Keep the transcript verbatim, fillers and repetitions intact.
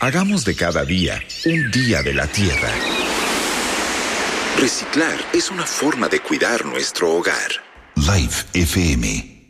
Hagamos de cada día un día de la Tierra. Reciclar es una forma de cuidar nuestro hogar. Live F M.